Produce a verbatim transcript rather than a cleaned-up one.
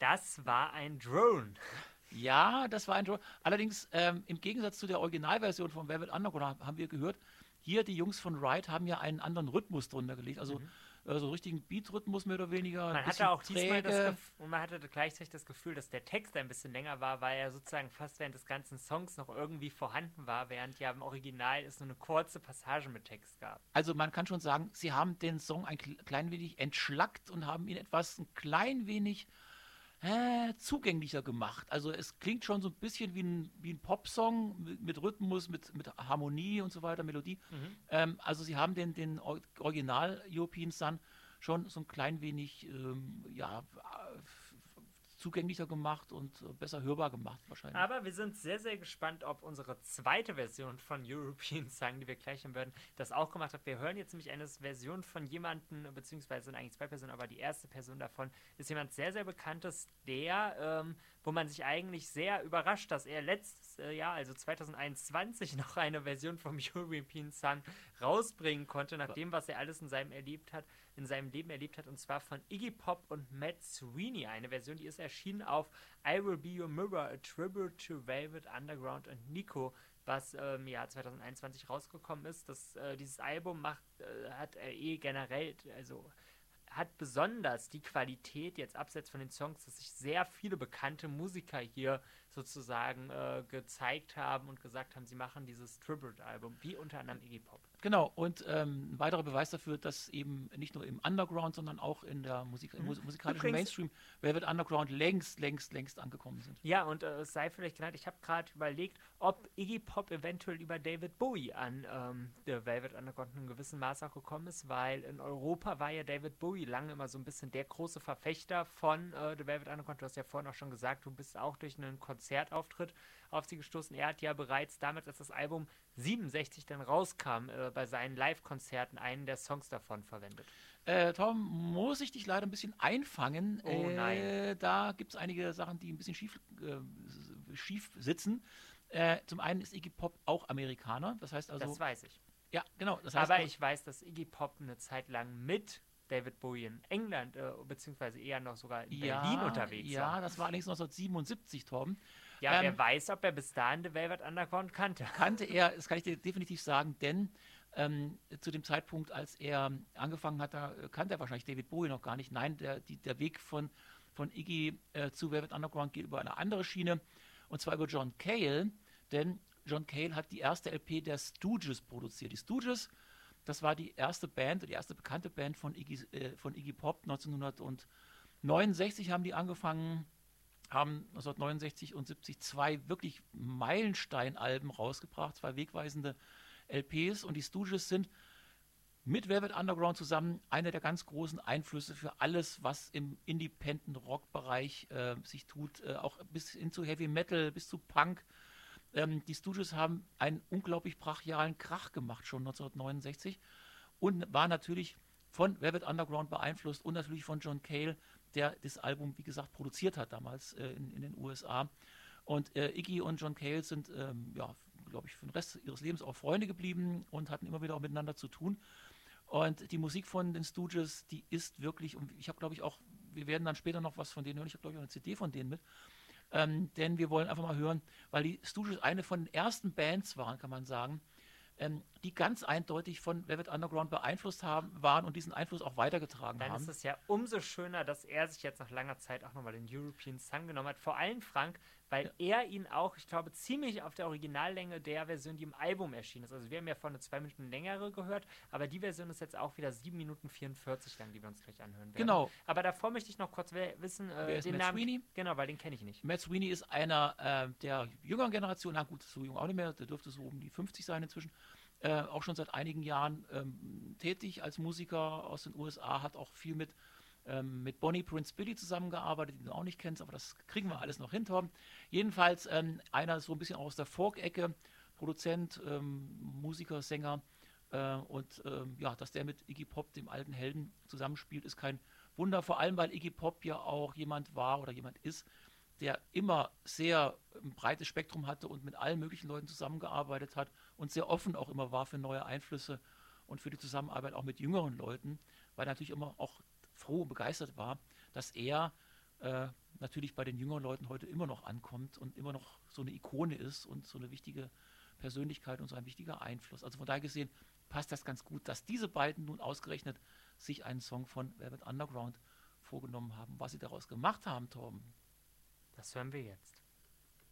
Das war ein Drone. Ja, das war ein Drone. Allerdings, ähm, im Gegensatz zu der Originalversion von Velvet Underground haben wir gehört, hier die Jungs von Ride haben ja einen anderen Rhythmus drunter gelegt. Also Mhm. äh, so richtigen Beat-Rhythmus mehr oder weniger, ein Man hatte bisschen auch diesmal das träge. Gefühl, und man hatte gleichzeitig das Gefühl, dass der Text ein bisschen länger war, weil er sozusagen fast während des ganzen Songs noch irgendwie vorhanden war, während ja im Original es nur eine kurze Passage mit Text gab. Also man kann schon sagen, sie haben den Song ein kle- klein wenig entschlackt und haben ihn etwas ein klein wenig äh, zugänglicher gemacht. Also es klingt schon so ein bisschen wie ein, wie ein Popsong mit, mit Rhythmus, mit, mit Harmonie und so weiter, Melodie. Mhm. Ähm, also sie haben den, den Or- Original European Sun schon so ein klein wenig ähm, ja, äh, zugänglicher gemacht und äh, besser hörbar gemacht wahrscheinlich. Aber wir sind sehr, sehr gespannt, ob unsere zweite Version von European Song, die wir gleich hören werden, das auch gemacht hat. Wir hören jetzt nämlich eine Version von jemandem, beziehungsweise sind eigentlich zwei Personen, aber die erste Person davon ist jemand sehr, sehr Bekanntes, der, ähm, wo man sich eigentlich sehr überrascht, dass er letztes äh, Jahr, also zwanzig einundzwanzig, noch eine Version vom European Song rausbringen konnte, nach dem, was er alles in seinem erlebt hat, in seinem Leben erlebt hat, und zwar von Iggy Pop und Matt Sweeney. Eine Version, die ist erschienen auf I Will Be Your Mirror, a Tribute to Velvet Underground und Nico, was im ähm, Jahr zwanzig einundzwanzig rausgekommen ist. Das, äh, dieses Album macht, äh, hat er eh generell, also hat besonders die Qualität, jetzt abseits von den Songs, dass sich sehr viele bekannte Musiker hier sozusagen äh, gezeigt haben und gesagt haben, sie machen dieses Tribute-Album, wie unter anderem Iggy Pop. Genau, und ähm, ein weiterer Beweis dafür, dass eben nicht nur im Underground, sondern auch in der Musik, im Mhm. mus- musikalischen Übrigens, Mainstream Velvet Underground längst, längst, längst angekommen sind. ja, und äh, es sei vielleicht genannt, ich habe gerade überlegt, ob Iggy Pop eventuell über David Bowie an ähm, The Velvet Underground in einem gewissen Maß auch gekommen ist, weil in Europa war ja David Bowie lange immer so ein bisschen der große Verfechter von äh, The Velvet Underground. Du hast ja vorhin auch schon gesagt, du bist auch durch einen Konzertauftritt auf sie gestoßen. Er hat ja bereits damals, als das Album siebenundsechzig dann rauskam, äh, bei seinen Live-Konzerten einen der Songs davon verwendet. Äh, Tom, muss ich dich leider ein bisschen einfangen. Oh nein, Äh, da gibt es einige Sachen, die ein bisschen schief, äh, schief sitzen. Äh, zum einen ist Iggy Pop auch Amerikaner. Das heißt also, das weiß ich. ja, genau. Das heißt Aber also, ich weiß, dass Iggy Pop eine Zeit lang mit David Bowie in England, äh, beziehungsweise eher noch sogar in Berlin ja, unterwegs war. ja, das war allerdings neunzehnhundertsiebenundsiebzig, Torben. Ja, Ähm, wer weiß, ob er bis dahin The Velvet Underground kannte. kannte er, das kann ich dir definitiv sagen, denn ähm, zu dem Zeitpunkt, als er angefangen hat, da äh, kannte er wahrscheinlich David Bowie noch gar nicht. Nein, der, die, der Weg von, von Iggy äh, zu Velvet Underground geht über eine andere Schiene, und zwar über John Cale, denn John Cale hat die erste L P der Stooges produziert. Die Stooges, das war die erste Band, die erste bekannte Band von Iggy, äh, von Iggy Pop. neunzehnhundertneunundsechzig haben die angefangen, haben neunzehnhundertneunundsechzig und siebzig zwei wirklich Meilenstein-Alben rausgebracht, zwei wegweisende L Ps, und die Stooges sind mit Velvet Underground zusammen einer der ganz großen Einflüsse für alles, was im Independent-Rock-Bereich äh, sich tut, äh, auch bis hin zu Heavy Metal, bis zu Punk. Ähm, die Stooges haben einen unglaublich brachialen Krach gemacht, schon neunzehnhundertneunundsechzig, und war natürlich von Velvet Underground beeinflusst und natürlich von John Cale, der das Album, wie gesagt, produziert hat damals äh, in, in den U S A. Und äh, Iggy und John Cale sind, ähm, ja, glaube ich, für den Rest ihres Lebens auch Freunde geblieben und hatten immer wieder auch miteinander zu tun. Und die Musik von den Stooges, die ist wirklich, und ich habe, glaube ich, auch, wir werden dann später noch was von denen hören, ich habe, glaube ich, auch eine C D von denen mit, ähm, denn wir wollen einfach mal hören, weil die Stooges eine von den ersten Bands waren, kann man sagen, ähm, die ganz eindeutig von Velvet Underground beeinflusst haben, waren und diesen Einfluss auch weitergetragen Dann ist haben. es ja umso schöner, dass er sich jetzt nach langer Zeit auch nochmal den European Song genommen hat. Vor allem Frank, weil Ja, er ihn auch, ich glaube, ziemlich auf der Originallänge der Version, die im Album erschienen ist. Also wir haben ja vorhin eine zwei Minuten längere gehört, aber die Version ist jetzt auch wieder sieben Minuten vierundvierzig lang, die wir uns gleich anhören werden. genau. Aber davor möchte ich noch kurz we- wissen, Wer äh, ist den Matt Namen. Sweeney? Genau, weil den kenne ich nicht. Matt Sweeney ist einer äh, der jüngeren Generation, na gut, so jung auch nicht mehr, der dürfte so um die fünfzig sein inzwischen, äh, auch schon seit einigen Jahren ähm, tätig als Musiker aus den U S A, hat auch viel mit, ähm, mit Bonnie Prince Billy zusammengearbeitet, die du auch nicht kennst, aber das kriegen wir alles noch hin, Torben. Jedenfalls ähm, einer so ein bisschen aus der Folk-Ecke, Produzent, ähm, Musiker, Sänger, äh, und ähm, ja, dass der mit Iggy Pop, dem alten Helden, zusammenspielt, ist kein Wunder, vor allem weil Iggy Pop ja auch jemand war oder jemand ist, der immer sehr ein breites Spektrum hatte und mit allen möglichen Leuten zusammengearbeitet hat und sehr offen auch immer war für neue Einflüsse und für die Zusammenarbeit auch mit jüngeren Leuten, weil er natürlich immer auch froh und begeistert war, dass er äh, natürlich bei den jüngeren Leuten heute immer noch ankommt und immer noch so eine Ikone ist und so eine wichtige Persönlichkeit und so ein wichtiger Einfluss. Also von daher gesehen passt das ganz gut, dass diese beiden nun ausgerechnet sich einen Song von Velvet Underground vorgenommen haben. Was sie daraus gemacht haben, Torben, Das hören wir jetzt.